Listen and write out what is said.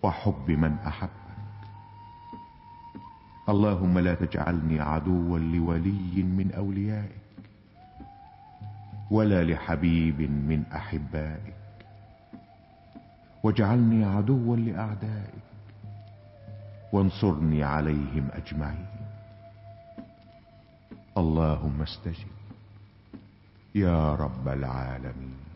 وحب من أحبك. اللهم لا تجعلني عدوا لولي من أوليائك ولا لحبيب من أحبائك، واجعلني عدوا لأعدائك وانصرني عليهم أجمعين. اللهم استجب يا رب العالمين.